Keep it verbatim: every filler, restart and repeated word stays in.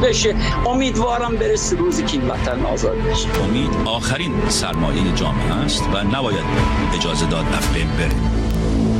بشه. امیدوارم برسه روزی که این وطن آزاد بشه. امید آخرین سرمایه جامعه است و نباید اجازه داد افبین بره.